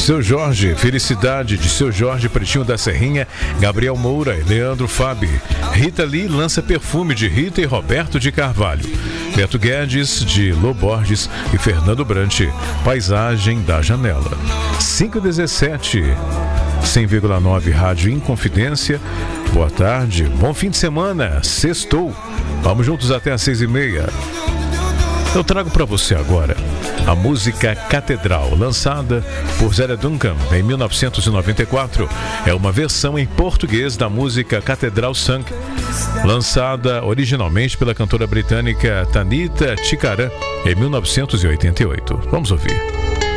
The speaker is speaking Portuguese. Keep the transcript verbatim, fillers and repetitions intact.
Seu Jorge, Felicidade de Seu Jorge, Pretinho da Serrinha, Gabriel Moura e Leandro Fabi. Rita Lee lança Perfume de Rita e Roberto de Carvalho. Beto Guedes de Lô Borges e Fernando Brant, Paisagem da Janela. cinco e dezessete, cem vírgula nove Rádio Inconfidência. Boa tarde, bom fim de semana, sextou. Vamos juntos até às seis e meia. Eu trago para você agora a música Catedral, lançada por Zélia Duncan em mil novecentos e noventa e quatro. É uma versão em português da música Catedral Sung, lançada originalmente pela cantora britânica Tanita Tikaram em mil novecentos e oitenta e oito. Vamos ouvir.